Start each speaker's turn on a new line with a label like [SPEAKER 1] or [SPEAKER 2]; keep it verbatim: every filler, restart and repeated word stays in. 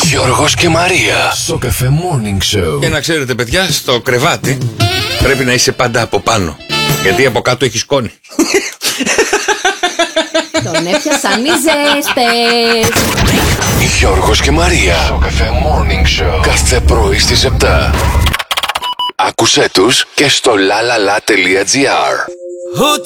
[SPEAKER 1] Γιώργος και Μαρία στο Cafe Morning Show.
[SPEAKER 2] Και να ξέρετε, παιδιά, στο κρεβάτι πρέπει να είσαι πάντα από πάνω, γιατί από κάτω έχει σκόνη.
[SPEAKER 3] Τον έπιασαν οι ζέστες.
[SPEAKER 1] Γιώργος και Μαρία στο Cafe Morning Show. Κάθε πρωί στις επτά. Άκουσέ τους και στο lalala.gr.